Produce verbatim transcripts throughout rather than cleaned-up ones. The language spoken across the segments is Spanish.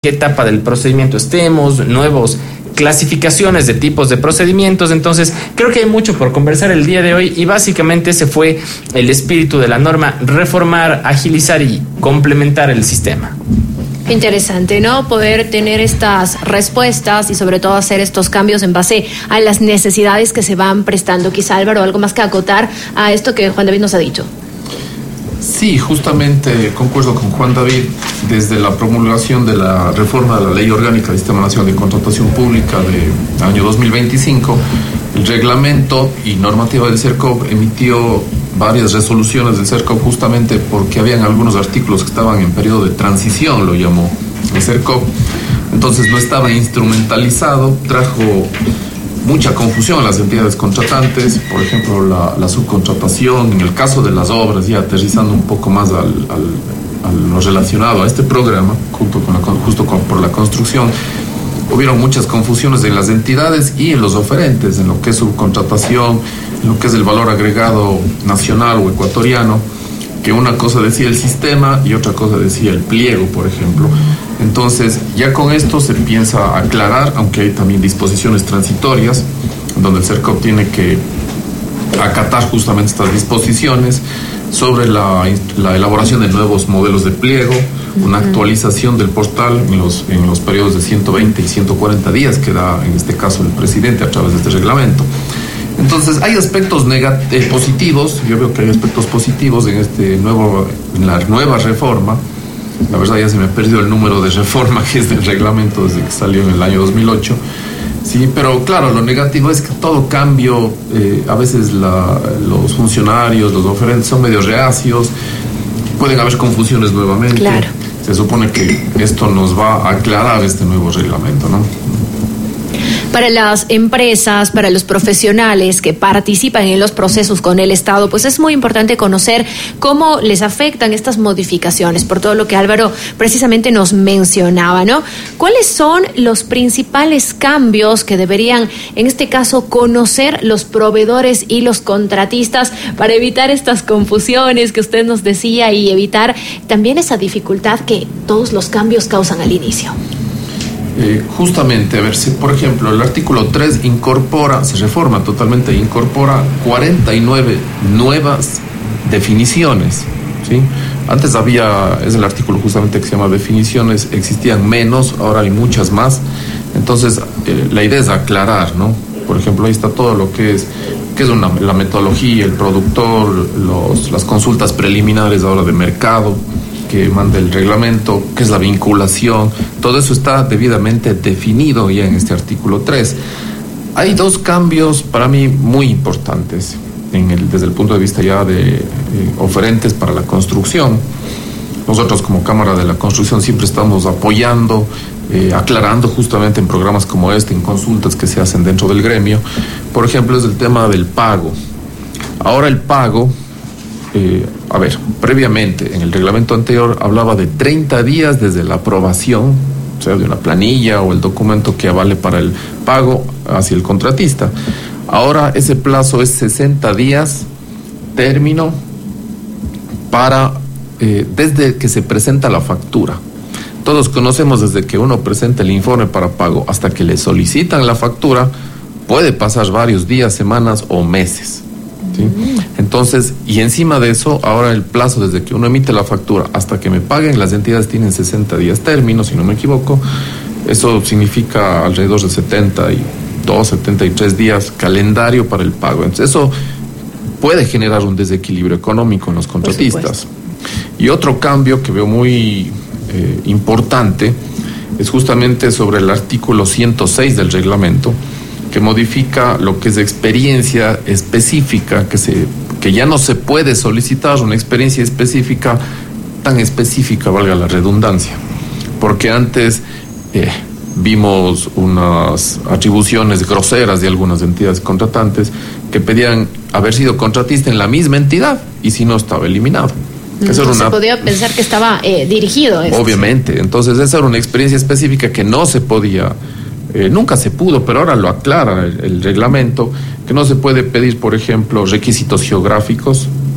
qué etapa del procedimiento estemos, nuevos clasificaciones de tipos de procedimientos. Entonces creo que hay mucho por conversar el día de hoy y básicamente ese fue el espíritu de la norma: reformar, agilizar y complementar el sistema. Interesante, ¿no? Poder tener estas respuestas y sobre todo hacer estos cambios en base a las necesidades que se van prestando. Quizá, Álvaro, algo más que acotar a esto que Juan David nos ha dicho. Sí, justamente concuerdo con Juan David. Desde la promulgación de la reforma de la Ley Orgánica del Sistema Nacional de Contratación Pública del año dos mil veinticinco, el reglamento y normativa del CERCOP emitió varias resoluciones del CERCOP justamente porque habían algunos artículos que estaban en periodo de transición, lo llamó el CERCOP. Entonces no estaba instrumentalizado, trajo mucha confusión a las entidades contratantes, por ejemplo la, la subcontratación, en el caso de las obras, ya aterrizando un poco más al, al, a lo relacionado a este programa, junto con la, justo con, por la construcción, hubieron muchas confusiones en las entidades y en los oferentes, en lo que es subcontratación, en lo que es el valor agregado nacional o ecuatoriano, que una cosa decía el sistema y otra cosa decía el pliego, por ejemplo. Entonces, ya con esto se piensa aclarar, aunque hay también disposiciones transitorias, donde el CERCOP tiene que acatar justamente estas disposiciones sobre la, la elaboración de nuevos modelos de pliego, una actualización del portal en los, en los periodos de ciento veinte y ciento cuarenta días que da en este caso el presidente a través de este reglamento. Entonces hay aspectos negat- eh, positivos, yo veo que hay aspectos positivos en, este nuevo, en la nueva reforma. La verdad ya se me perdió el número de reforma que es del reglamento desde que salió en el año dos mil ocho. Sí, pero claro, lo negativo es que todo cambio, eh, a veces la, los funcionarios, los oferentes son medio reacios, pueden haber confusiones nuevamente. Claro. Se supone que esto nos va a aclarar este nuevo reglamento, ¿no? Para las empresas, para los profesionales que participan en los procesos con el Estado, pues es muy importante conocer cómo les afectan estas modificaciones, por todo lo que Álvaro precisamente nos mencionaba, ¿no? ¿Cuáles son los principales cambios que deberían, en este caso, conocer los proveedores y los contratistas para evitar estas confusiones que usted nos decía y evitar también esa dificultad que todos los cambios causan al inicio? Eh, justamente, a ver si, por ejemplo, el artículo tres incorpora, se reforma totalmente, incorpora cuarenta y nueve nuevas definiciones, ¿sí? Antes había, es el artículo justamente que se llama definiciones, existían menos, ahora hay muchas más. Entonces, eh, la idea es aclarar, ¿no? Por ejemplo, ahí está todo lo que es, que es una, la metodología, el productor, los, las consultas preliminares ahora de mercado, que manda el reglamento, que es la vinculación, todo eso está debidamente definido ya en este artículo tres. Hay dos cambios para mí muy importantes en el, desde el punto de vista ya de eh, oferentes para la construcción. Nosotros como Cámara de la Construcción siempre estamos apoyando, eh, aclarando justamente en programas como este, en consultas que se hacen dentro del gremio. Por ejemplo, es el tema del pago. Ahora el pago, Eh, a ver, previamente en el reglamento anterior hablaba de treinta días desde la aprobación, o sea, de una planilla o el documento que avale para el pago hacia el contratista. Ahora ese plazo es sesenta días, término, para eh, desde que se presenta la factura. Todos conocemos desde que uno presenta el informe para pago hasta que le solicitan la factura, puede pasar varios días, semanas o meses. ¿Sí? Entonces, y encima de eso, ahora el plazo desde que uno emite la factura hasta que me paguen, las entidades tienen sesenta días término, si no me equivoco. Eso significa alrededor de setenta y dos, setenta y tres días calendario para el pago. Entonces, eso puede generar un desequilibrio económico en los contratistas. Y otro cambio que veo muy eh, importante es justamente sobre el artículo ciento seis del reglamento, que modifica lo que es experiencia específica, que se que ya no se puede solicitar una experiencia específica, tan específica, valga la redundancia, porque antes eh, vimos unas atribuciones groseras de algunas entidades contratantes que pedían haber sido contratista en la misma entidad y si no estaba eliminado. Entonces una... se podía pensar que estaba eh, dirigido. Esto. Obviamente, entonces esa era una experiencia específica que no se podía. Eh, nunca se pudo, pero ahora lo aclara el, el reglamento, que no se puede pedir, por ejemplo, requisitos geográficos,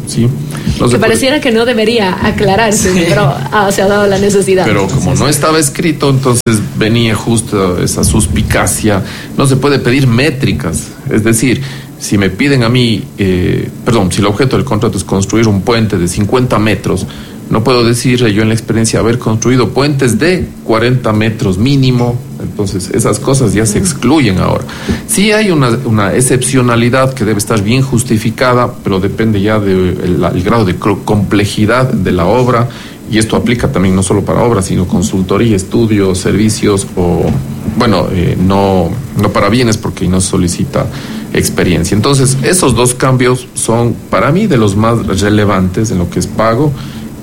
¿sí? No que pareciera puede... que no debería aclararse, sí. pero ah, se ha dado la necesidad. Pero como no estaba escrito, entonces venía justo esa suspicacia. No se puede pedir métricas, es decir, si me piden a mí, eh, perdón, si el objeto del contrato es construir un puente de cincuenta metros, no puedo decir yo en la experiencia haber construido puentes de cuarenta metros mínimo. Entonces esas cosas ya se excluyen ahora. Sí hay una, una excepcionalidad que debe estar bien justificada, pero depende ya del de grado de complejidad de la obra, y esto aplica también no solo para obras, sino consultoría, estudios, servicios, o bueno, eh, no, no para bienes, porque no solicita experiencia. Entonces esos dos cambios son para mí de los más relevantes en lo que es pago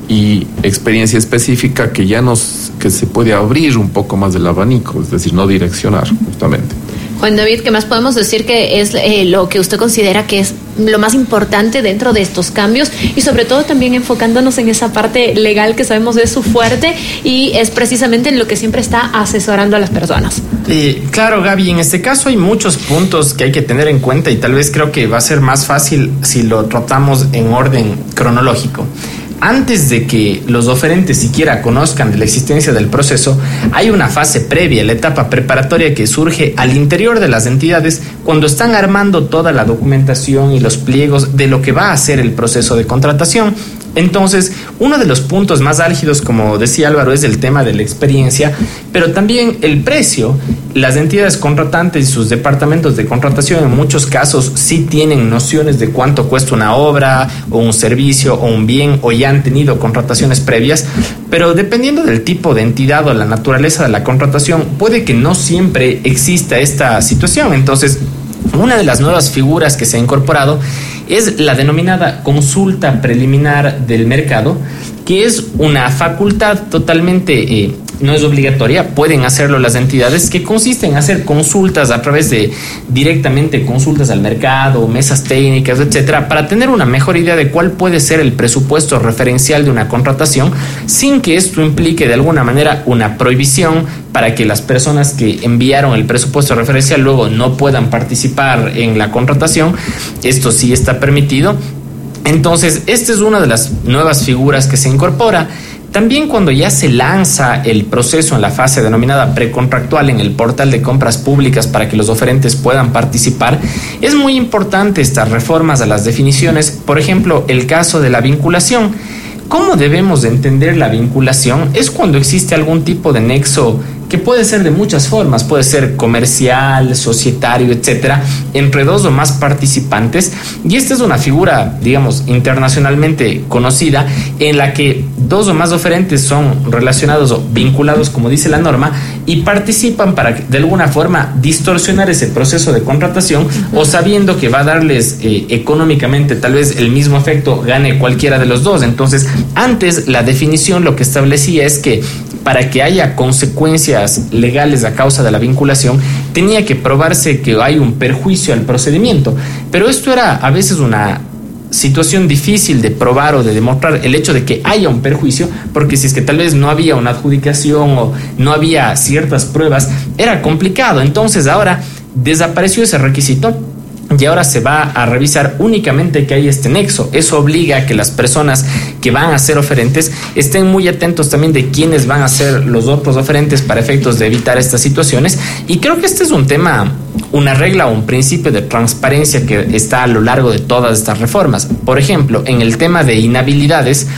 y experiencia específica, que ya nos que se puede abrir un poco más del abanico, es decir, no direccionar justamente. Juan David, ¿qué más podemos decir que es eh, lo que usted considera que es lo más importante dentro de estos cambios, y sobre todo también enfocándonos en esa parte legal que sabemos es su fuerte y es precisamente en lo que siempre está asesorando a las personas? Eh, claro, Gaby, en este caso hay muchos puntos que hay que tener en cuenta, y tal vez creo que va a ser más fácil si lo tratamos en orden cronológico. Antes de que los oferentes siquiera conozcan de la existencia del proceso, hay una fase previa, la etapa preparatoria, que surge al interior de las entidades cuando están armando toda la documentación y los pliegos de lo que va a ser el proceso de contratación. Entonces, uno de los puntos más álgidos, como decía Álvaro, es el tema de la experiencia, pero también el precio. Las entidades contratantes y sus departamentos de contratación en muchos casos sí tienen nociones de cuánto cuesta una obra o un servicio o un bien, o ya han tenido contrataciones previas, pero dependiendo del tipo de entidad o la naturaleza de la contratación, puede que no siempre exista esta situación. Entonces, una de las nuevas figuras que se ha incorporado es la denominada consulta preliminar del mercado, que es una facultad totalmente, eh, no es obligatoria, pueden hacerlo las entidades, que consiste en hacer consultas a través de directamente consultas al mercado, mesas técnicas, etcétera, para tener una mejor idea de cuál puede ser el presupuesto referencial de una contratación, sin que esto implique de alguna manera una prohibición para que las personas que enviaron el presupuesto referencial luego no puedan participar en la contratación. Esto sí está permitido. Entonces, esta es una de las nuevas figuras que se incorpora. También cuando ya se lanza el proceso en la fase denominada precontractual en el portal de compras públicas para que los oferentes puedan participar, es muy importante estas reformas a las definiciones. Por ejemplo, el caso de la vinculación. ¿Cómo debemos de entender la vinculación? Es cuando existe algún tipo de nexo que puede ser de muchas formas, puede ser comercial, societario, etcétera, entre dos o más participantes, y esta es una figura, digamos, internacionalmente conocida, en la que dos o más oferentes son relacionados o vinculados, como dice la norma, y participan para de alguna forma distorsionar ese proceso de contratación, o sabiendo que va a darles eh, económicamente tal vez el mismo efecto, gane cualquiera de los dos. Entonces, antes la definición lo que establecía es que para que haya consecuencias legales a causa de la vinculación, tenía que probarse que hay un perjuicio al procedimiento. Pero esto era a veces una situación difícil de probar o de demostrar, el hecho de que haya un perjuicio, porque si es que tal vez no había una adjudicación o no había ciertas pruebas, era complicado. Entonces ahora desapareció ese requisito, y ahora se va a revisar únicamente que hay este nexo. Eso obliga a que las personas que van a ser oferentes estén muy atentos también de quiénes van a ser los otros oferentes para efectos de evitar estas situaciones. Y creo que este es un tema, una regla o un principio de transparencia que está a lo largo de todas estas reformas. Por ejemplo, en el tema de inhabilidades,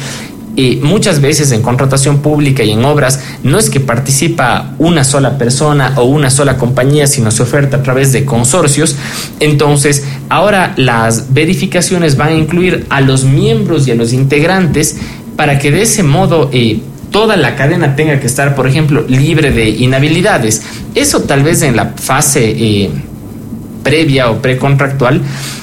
Y muchas veces en contratación pública y en obras no es que participa una sola persona o una sola compañía, sino se oferta a través de consorcios. Entonces, ahora las verificaciones van a incluir a los miembros y a los integrantes para que de ese modo eh, toda la cadena tenga que estar, por ejemplo, libre de inhabilidades. Eso tal vez en la fase eh, previa o precontractual.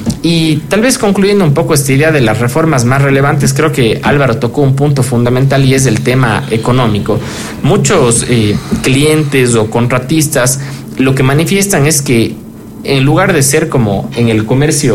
Y tal vez concluyendo un poco esta idea de las reformas más relevantes, creo que Álvaro tocó un punto fundamental y es el tema económico. Muchos eh, clientes o contratistas lo que manifiestan es que en lugar de ser como en el comercio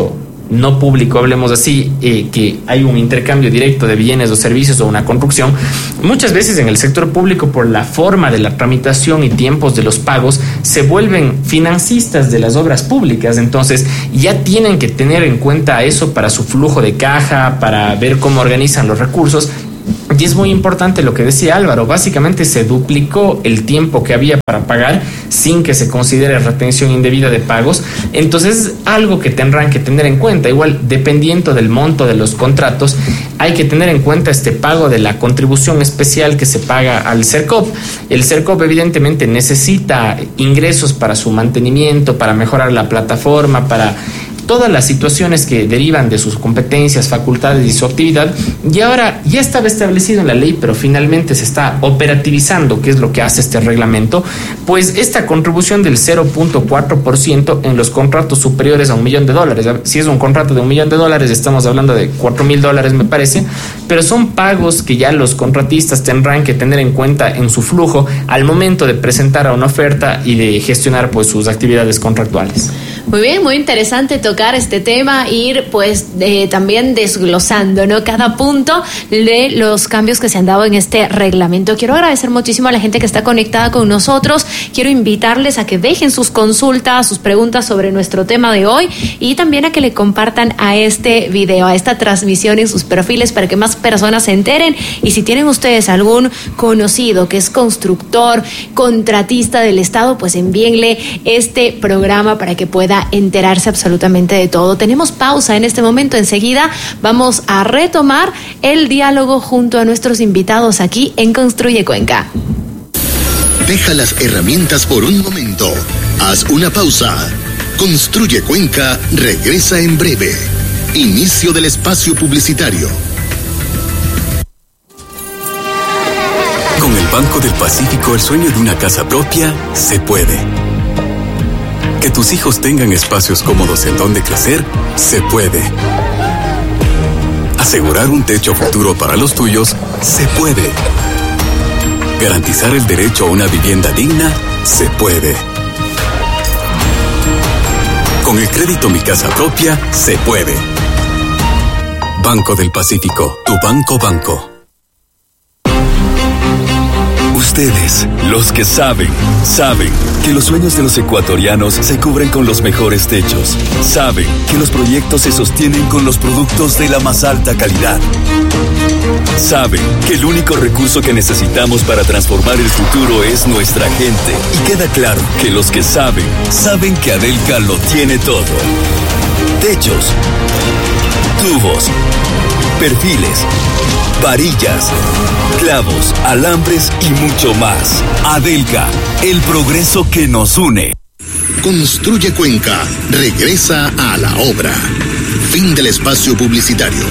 no público, hablemos así, eh, que hay un intercambio directo de bienes o servicios o una construcción, muchas veces en el sector público, por la forma de la tramitación y tiempos de los pagos, se vuelven financistas de las obras públicas. Entonces ya tienen que tener en cuenta eso para su flujo de caja, para ver cómo organizan los recursos. Y es muy importante lo que decía Álvaro, básicamente se duplicó el tiempo que había para pagar sin que se considere retención indebida de pagos. Entonces es algo que tendrán que tener en cuenta. Igual, dependiendo del monto de los contratos, hay que tener en cuenta este pago de la contribución especial que se paga al CERCOP. El CERCOP evidentemente necesita ingresos para su mantenimiento, para mejorar la plataforma, para todas las situaciones que derivan de sus competencias, facultades y su actividad, y ahora ya estaba establecido en la ley, pero finalmente se está operativizando, que es lo que hace este reglamento, pues esta contribución del cero punto cuatro por ciento en los contratos superiores a un millón de dólares. Si es un contrato de un millón de dólares, estamos hablando de cuatro mil dólares, me parece, pero son pagos que ya los contratistas tendrán que tener en cuenta en su flujo al momento de presentar a una oferta y de gestionar pues sus actividades contractuales. Muy bien, muy interesante tocar este tema, ir pues eh, también desglosando, ¿no?, cada punto de los cambios que se han dado en este reglamento. Quiero agradecer muchísimo a la gente que está conectada con nosotros. Quiero invitarles a que dejen sus consultas, sus preguntas sobre nuestro tema de hoy, y también a que le compartan a este video, a esta transmisión en sus perfiles, para que más personas se enteren. Y si tienen ustedes algún conocido que es constructor, contratista del Estado, pues envíenle este programa para que pueda enterarse absolutamente de todo. Tenemos pausa en este momento. Enseguida vamos a retomar el diálogo junto a nuestros invitados aquí en Construye Cuenca. Deja las herramientas por un momento. Haz una pausa. Construye Cuenca regresa en breve. Inicio del espacio publicitario. Con el Banco del Pacífico, el sueño de una casa propia se puede. Que tus hijos tengan espacios cómodos en donde crecer, se puede. Asegurar un techo futuro para los tuyos, se puede. Garantizar el derecho a una vivienda digna, se puede. Con el crédito Mi Casa Propia, se puede. Banco del Pacífico, tu banco banco. Ustedes, los que saben, saben que los sueños de los ecuatorianos se cubren con los mejores techos. Saben que los proyectos se sostienen con los productos de la más alta calidad. Saben que el único recurso que necesitamos para transformar el futuro es nuestra gente. Y queda claro que los que saben, saben que Adelca lo tiene todo. Techos, tubos, perfiles, varillas, clavos, alambres y mucho más. Adelca, el progreso que nos une. Construye Cuenca regresa a la obra. Fin del espacio publicitario.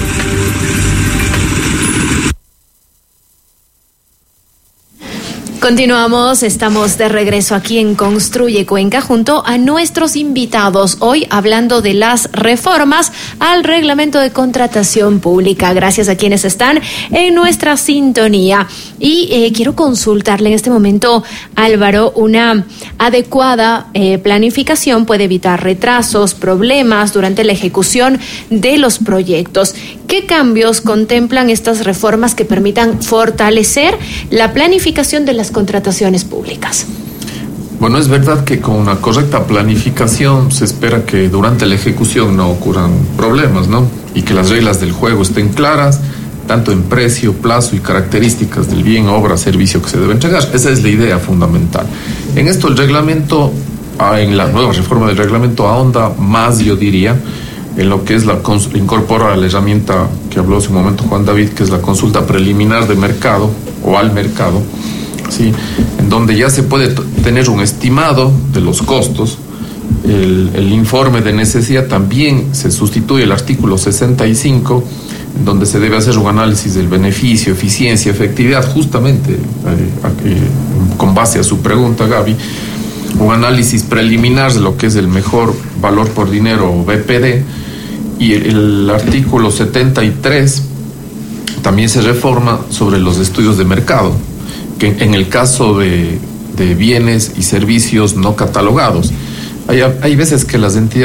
Continuamos, estamos de regreso aquí en Construye Cuenca junto a nuestros invitados, hoy hablando de las reformas al reglamento de contratación pública. Gracias a quienes están en nuestra sintonía. Y eh, quiero consultarle en este momento, Álvaro, una adecuada eh, planificación puede evitar retrasos, problemas durante la ejecución de los proyectos. ¿Qué cambios contemplan estas reformas que permitan fortalecer la planificación de las contrataciones públicas? Bueno, es verdad que con una correcta planificación se espera que durante la ejecución no ocurran problemas, ¿no? Y que las reglas del juego estén claras, tanto en precio, plazo y características del bien, obra, servicio que se debe entregar. Esa es la idea fundamental. En esto el reglamento, en la nueva reforma del reglamento, ahonda más, yo diría, en lo que es la incorpora la herramienta que habló hace un momento Juan David, que es la consulta preliminar de mercado o al mercado, ¿sí?, en donde ya se puede t- tener un estimado de los costos. El, el informe de necesidad también se sustituye el artículo sesenta y cinco, en donde se debe hacer un análisis del beneficio, eficiencia, efectividad, justamente eh, eh, con base a su pregunta, Gaby, un análisis preliminar de lo que es el mejor valor por dinero o B P D. Y el, el artículo setenta y tres también se reforma sobre los estudios de mercado, que en el caso de, de bienes y servicios no catalogados, hay, hay veces que las entidades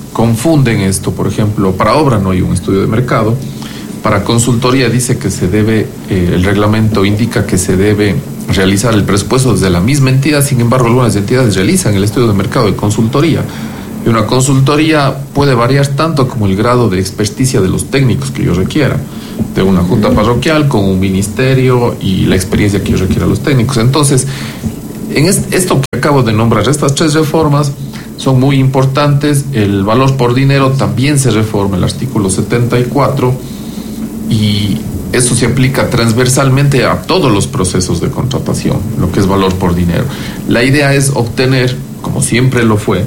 confunden esto. Por ejemplo, para obra no hay un estudio de mercado, para consultoría dice que se debe, eh, el reglamento indica que se debe realizar el presupuesto desde la misma entidad, sin embargo algunas entidades realizan el estudio de mercado de consultoría. Y una consultoría puede variar tanto como el grado de experticia de los técnicos que yo requiera, de una junta parroquial con un ministerio y la experiencia que yo requiera los técnicos. Entonces, en esto que acabo de nombrar, estas tres reformas son muy importantes. El valor por dinero también se reforma, el artículo setenta y cuatro, y eso se aplica transversalmente a todos los procesos de contratación, lo que es valor por dinero. La idea es obtener, como siempre lo fue,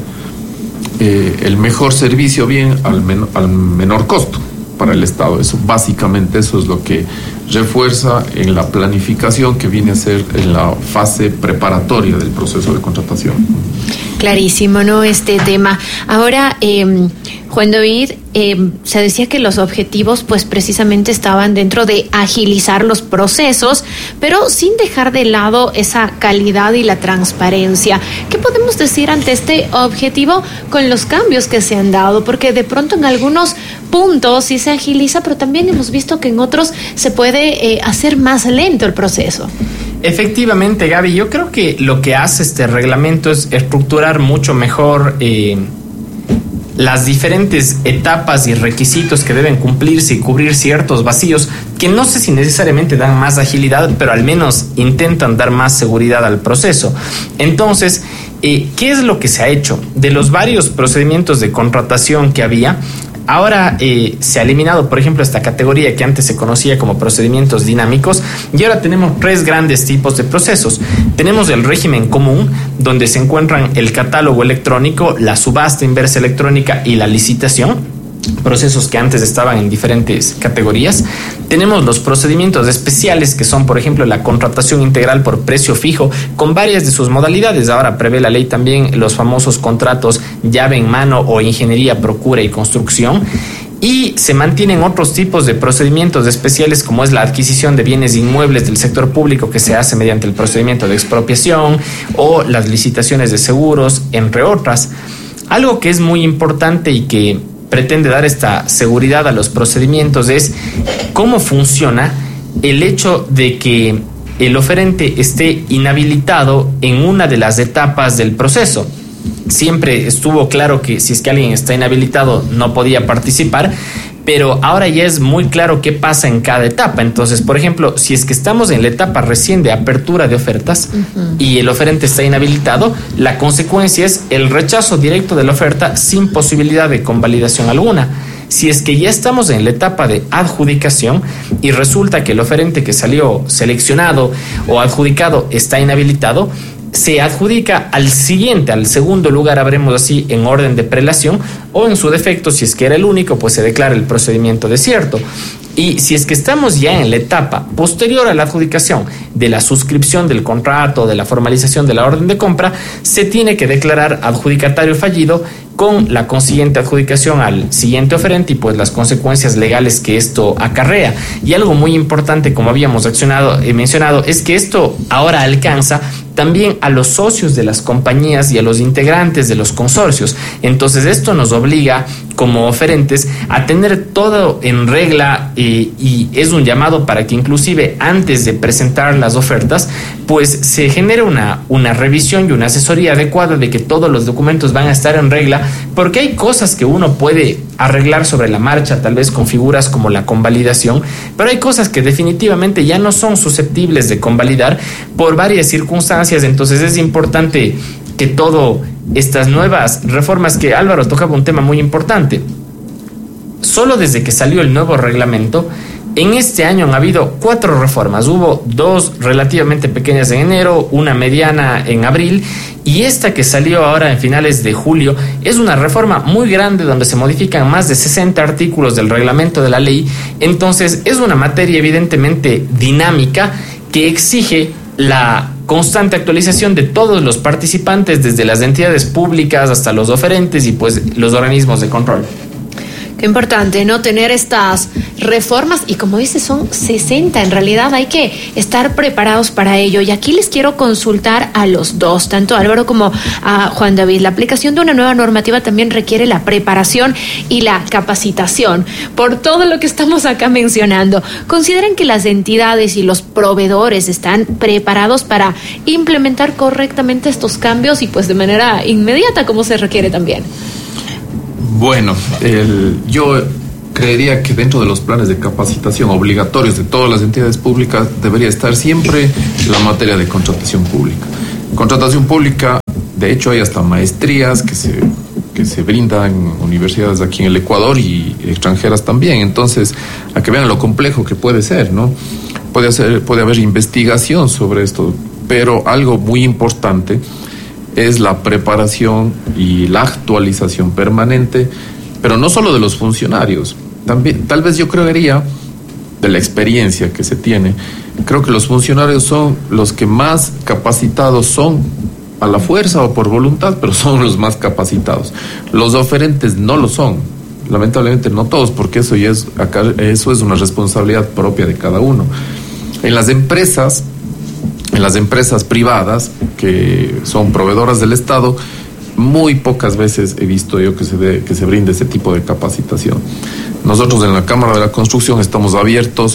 eh, el mejor servicio bien al, men- al menor costo para el Estado. Eso básicamente, eso es lo que refuerza en la planificación que viene a ser en la fase preparatoria del proceso de contratación. Clarísimo, ¿no? Este tema. Ahora, eh, Juan David, eh, se decía que los objetivos, pues precisamente estaban dentro de agilizar los procesos, pero sin dejar de lado esa calidad y la transparencia. ¿Qué podemos decir ante este objetivo con los cambios que se han dado? Porque de pronto en algunos puntos sí se agiliza, pero también hemos visto que en otros se puede eh, hacer más lento el proceso. Efectivamente, Gaby, yo creo que lo que hace este reglamento es estructurar mucho mejor eh, las diferentes etapas y requisitos que deben cumplirse y cubrir ciertos vacíos que no sé si necesariamente dan más agilidad, pero al menos intentan dar más seguridad al proceso. Entonces, eh, ¿qué es lo que se ha hecho? De los varios procedimientos de contratación que había, ahora eh, se ha eliminado, por ejemplo, esta categoría que antes se conocía como procedimientos dinámicos, y ahora tenemos tres grandes tipos de procesos. Tenemos el régimen común, donde se encuentran el catálogo electrónico, la subasta inversa electrónica y la licitación, procesos que antes estaban en diferentes categorías. Tenemos los procedimientos especiales, que son, por ejemplo, la contratación integral por precio fijo, con varias de sus modalidades. Ahora prevé la ley también los famosos contratos llave en mano o ingeniería, procura y construcción. Y se mantienen otros tipos de procedimientos especiales, como es la adquisición de bienes inmuebles del sector público, que se hace mediante el procedimiento de expropiación, o las licitaciones de seguros, entre otras. Algo que es muy importante y que pretende dar esta seguridad a los procedimientos es cómo funciona el hecho de que el oferente esté inhabilitado en una de las etapas del proceso. Siempre estuvo claro que si es que alguien está inhabilitado no podía participar, pero ahora ya es muy claro qué pasa en cada etapa. Entonces, por ejemplo, si es que estamos en la etapa recién de apertura de ofertas uh-huh. y el oferente está inhabilitado, la consecuencia es el rechazo directo de la oferta sin posibilidad de convalidación alguna. Si es que ya estamos en la etapa de adjudicación y resulta que el oferente que salió seleccionado o adjudicado está inhabilitado, se adjudica al siguiente, al segundo lugar, habremos así en orden de prelación, o en su defecto, si es que era el único, pues se declara el procedimiento desierto. Y si es que estamos ya en la etapa posterior a la adjudicación de la suscripción del contrato, de la formalización de la orden de compra, se tiene que declarar adjudicatario fallido con la consiguiente adjudicación al siguiente oferente y pues las consecuencias legales que esto acarrea. Y algo muy importante, como habíamos accionado, eh, mencionado, es que esto ahora alcanza también a los socios de las compañías y a los integrantes de los consorcios. Entonces esto nos obliga como oferentes a tener todo en regla eh, y es un llamado para que inclusive antes de presentar las ofertas pues se genere una, una revisión y una asesoría adecuada de que todos los documentos van a estar en regla, porque hay cosas que uno puede arreglar sobre la marcha, tal vez con figuras como la convalidación, pero hay cosas que definitivamente ya no son susceptibles de convalidar por varias circunstancias. Entonces es importante que todas estas nuevas reformas, que Álvaro tocaba un tema muy importante, solo desde que salió el nuevo reglamento, en este año han habido cuatro reformas. Hubo dos relativamente pequeñas en enero, una mediana en abril, y esta que salió ahora en finales de julio es una reforma muy grande donde se modifican más de sesenta artículos del reglamento de la ley. Entonces es una materia evidentemente dinámica que exige la constante actualización de todos los participantes, desde las entidades públicas hasta los oferentes y pues los organismos de control. Qué importante, ¿no? Tener estas reformas y como dices, son sesenta. En realidad hay que estar preparados para ello. Y aquí les quiero consultar a los dos, tanto a Álvaro como a Juan David. La aplicación de una nueva normativa también requiere la preparación y la capacitación. Por todo lo que estamos acá mencionando, ¿consideran que las entidades y los proveedores están preparados para implementar correctamente estos cambios y pues de manera inmediata como se requiere también? Bueno, el, yo creería que dentro de los planes de capacitación obligatorios de todas las entidades públicas debería estar siempre la materia de contratación pública. Contratación pública, de hecho hay hasta maestrías que se, que se brindan en universidades aquí en el Ecuador y extranjeras también. Entonces, a que vean lo complejo que puede ser, ¿no? Puede ser, puede haber investigación sobre esto, pero algo muy importante es la preparación y la actualización permanente, pero no solo de los funcionarios, también, tal vez yo creería, de la experiencia que se tiene, creo que los funcionarios son los que más capacitados son a la fuerza o por voluntad, pero son los más capacitados. Los oferentes no lo son, lamentablemente no todos, porque eso ya es, acá, eso es una responsabilidad propia de cada uno. En las empresas, en las empresas privadas, que son proveedoras del Estado, muy pocas veces he visto yo que se, de, que se brinde ese tipo de capacitación. Nosotros en la Cámara de la Construcción estamos abiertos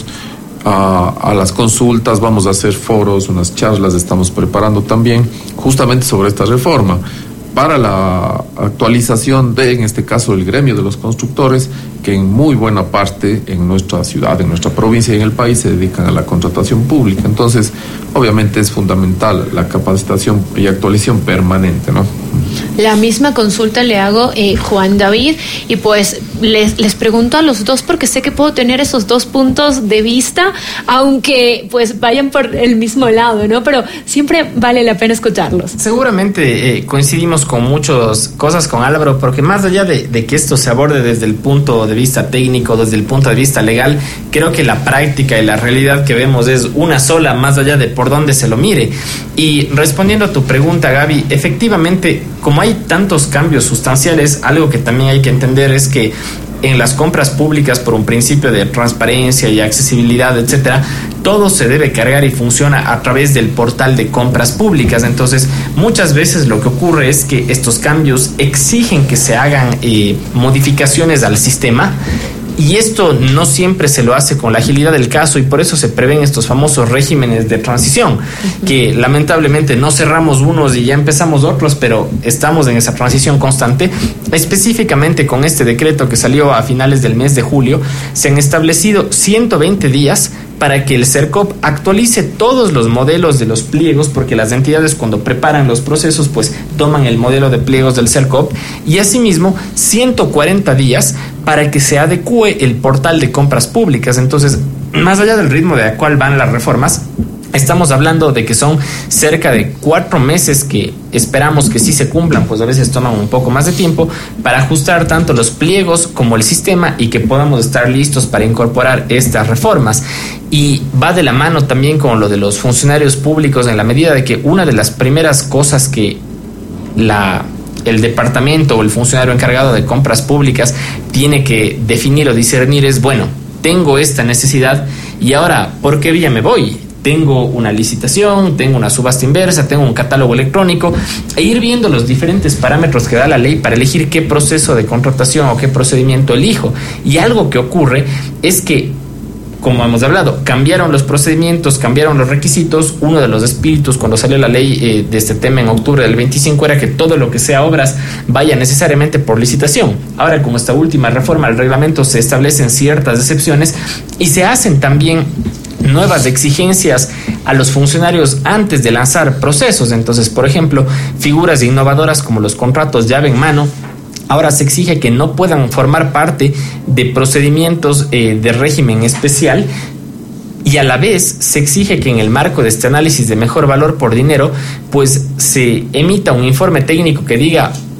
a, a las consultas, vamos a hacer foros, unas charlas, estamos preparando también justamente sobre esta reforma para la actualización de, en este caso, el gremio de los constructores, que en muy buena parte en nuestra ciudad, en nuestra provincia y en el país se dedican a la contratación pública. Entonces, obviamente es fundamental la capacitación y actualización permanente, ¿no? La misma consulta le hago, eh, Juan David, y pues les, les pregunto a los dos porque sé que puedo tener esos dos puntos de vista, aunque pues vayan por el mismo lado, ¿no? Pero siempre vale la pena escucharlos. Seguramente eh, coincidimos con muchas cosas con Álvaro, porque más allá de, de que esto se aborde desde el punto de vista técnico, desde el punto de vista legal, creo que la práctica y la realidad que vemos es una sola, más allá de por dónde se lo mire. Y respondiendo a tu pregunta, Gaby, efectivamente, como hay tantos cambios sustanciales, algo que también hay que entender es que en las compras públicas, por un principio de transparencia y accesibilidad, etcétera, todo se debe cargar y funciona a través del portal de compras públicas. Entonces, muchas veces lo que ocurre es que estos cambios exigen que se hagan eh, modificaciones al sistema. Y esto no siempre se lo hace con la agilidad del caso, y por eso se prevén estos famosos regímenes de transición, uh-huh. que lamentablemente no cerramos unos y ya empezamos otros, pero estamos en esa transición constante. Específicamente con este decreto que salió a finales del mes de julio, se han establecido ciento veinte días para que el CERCOP actualice todos los modelos de los pliegos, porque las entidades cuando preparan los procesos pues toman el modelo de pliegos del CERCOP, y asimismo ciento cuarenta días para que se adecue el portal de compras públicas. Entonces, más allá del ritmo de cuál van las reformas, estamos hablando de que son cerca de cuatro meses que esperamos que sí se cumplan, pues a veces toman un poco más de tiempo para ajustar tanto los pliegos como el sistema y que podamos estar listos para incorporar estas reformas. Y va de la mano también con lo de los funcionarios públicos, en la medida de que una de las primeras cosas que la... el departamento o el funcionario encargado de compras públicas tiene que definir o discernir es, bueno, tengo esta necesidad y ahora, ¿por qué vía me voy? Tengo una licitación, tengo una subasta inversa, tengo un catálogo electrónico, e ir viendo los diferentes parámetros que da la ley para elegir qué proceso de contratación o qué procedimiento elijo. Y algo que ocurre es que, como hemos hablado, cambiaron los procedimientos, cambiaron los requisitos. Uno de los espíritus cuando salió la ley eh, de este tema en octubre del veinticinco era que todo lo que sea obras vaya necesariamente por licitación. Ahora, con esta última reforma al reglamento, se establecen ciertas excepciones y se hacen también nuevas exigencias a los funcionarios antes de lanzar procesos. Entonces, por ejemplo, figuras innovadoras como los contratos llave en mano, ahora se exige que no puedan formar parte de procedimientos eh, de régimen especial, y a la vez se exige que en el marco de este análisis de mejor valor por dinero, pues se emita un informe técnico que diga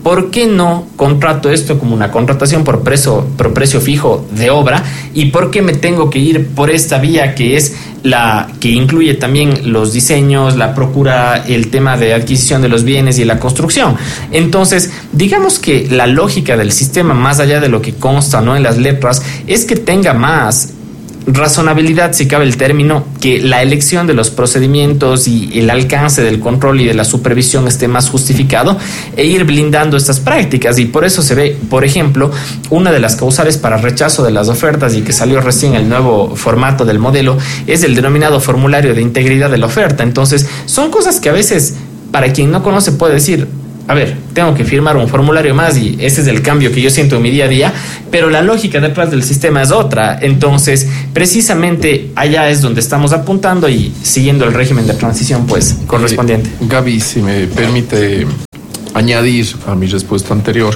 ¿por qué no contrato esto como una contratación por precio, por precio fijo de obra? ¿Y por qué me tengo que ir por esta vía que es la que incluye también los diseños, la procura, el tema de adquisición de los bienes y la construcción? Entonces, digamos que la lógica del sistema, más allá de lo que consta, ¿no?, en las letras, es que tenga más razonabilidad, si cabe el término, que la elección de los procedimientos y el alcance del control y de la supervisión esté más justificado, e ir blindando estas prácticas. Y por eso se ve, por ejemplo, una de las causales para rechazo de las ofertas, y que salió recién el nuevo formato del modelo, es el denominado formulario de integridad de la oferta. Entonces, son cosas que a veces, para quien no conoce, puede decir: a ver, tengo que firmar un formulario más y ese es el cambio que yo siento en mi día a día, pero la lógica detrás del sistema es otra. Entonces, precisamente allá es donde estamos apuntando y siguiendo el régimen de transición pues correspondiente. Eh, Gaby, si me permite añadir a mi respuesta anterior,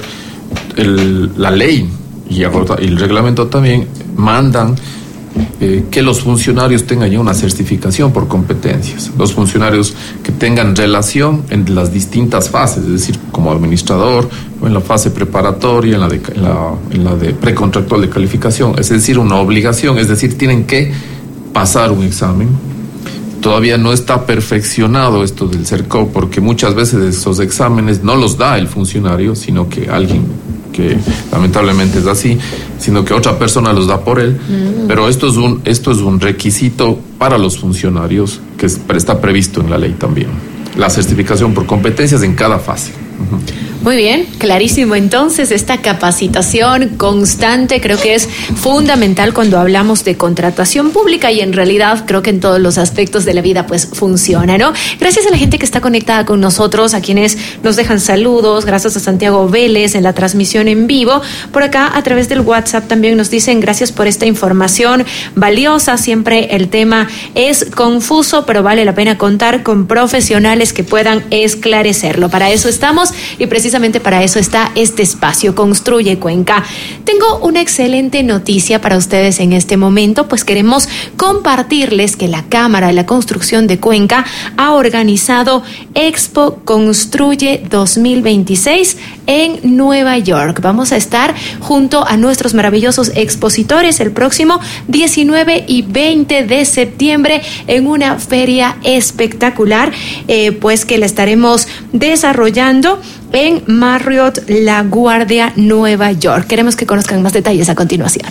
el, la ley y el reglamento también mandan Eh, que los funcionarios tengan ya una certificación por competencias, los funcionarios que tengan relación en las distintas fases, es decir, como administrador, o en la fase preparatoria, en la de, en la, en la de precontractual de calificación, es decir, una obligación, es decir, tienen que pasar un examen. Todavía no está perfeccionado esto del CERCO, porque muchas veces esos exámenes no los da el funcionario, sino que alguien, que lamentablemente es así, sino que otra persona los da por él. Mm. Pero esto es un esto es un requisito para los funcionarios que es, está previsto en la ley también. La certificación por competencias en cada fase. Uh-huh. Muy bien, clarísimo. Entonces, esta capacitación constante creo que es fundamental cuando hablamos de contratación pública, y en realidad creo que en todos los aspectos de la vida pues funciona, ¿no? Gracias a la gente que está conectada con nosotros, a quienes nos dejan saludos, gracias a Santiago Vélez en la transmisión en vivo. Por acá, a través del WhatsApp también nos dicen: gracias por esta información valiosa. Siempre el tema es confuso, pero vale la pena contar con profesionales que puedan esclarecerlo. Para eso estamos, y precisamente Precisamente para eso está este espacio, Construye Cuenca. Tengo una excelente noticia para ustedes en este momento, pues queremos compartirles que la Cámara de la Construcción de Cuenca ha organizado Expo Construye dos mil veintiséis en Nueva York. Vamos a estar junto a nuestros maravillosos expositores el próximo diecinueve y veinte de septiembre en una feria espectacular, eh, pues que la estaremos desarrollando en Marriott La Guardia, Nueva York. Queremos que conozcan más detalles a continuación.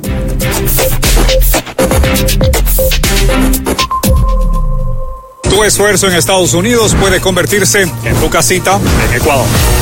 Tu esfuerzo en Estados Unidos puede convertirse en tu casita en Ecuador.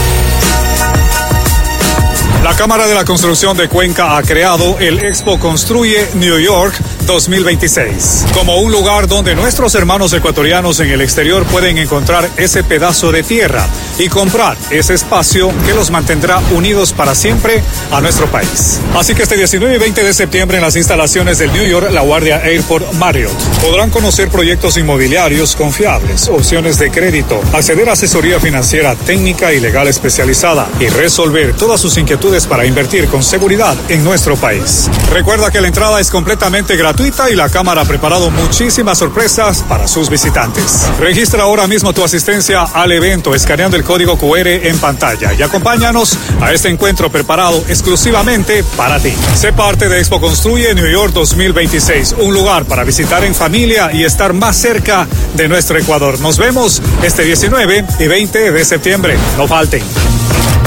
La Cámara de la Construcción de Cuenca ha creado el Expo Construye New York dos mil veintiséis como un lugar donde nuestros hermanos ecuatorianos en el exterior pueden encontrar ese pedazo de tierra y comprar ese espacio que los mantendrá unidos para siempre a nuestro país. Así que este diecinueve y veinte de septiembre en las instalaciones del New York La Guardia Airport Marriott podrán conocer proyectos inmobiliarios confiables, opciones de crédito, acceder a asesoría financiera técnica y legal especializada y resolver todas sus inquietudes para invertir con seguridad en nuestro país. Recuerda que la entrada es completamente gratuita y la Cámara ha preparado muchísimas sorpresas para sus visitantes. Registra ahora mismo tu asistencia al evento escaneando el código cu erre en pantalla y acompáñanos a este encuentro preparado exclusivamente para ti. Sé parte de Expo Construye New York dos mil veintiséis, un lugar para visitar en familia y estar más cerca de nuestro Ecuador. Nos vemos este diecinueve y veinte de septiembre. No falten.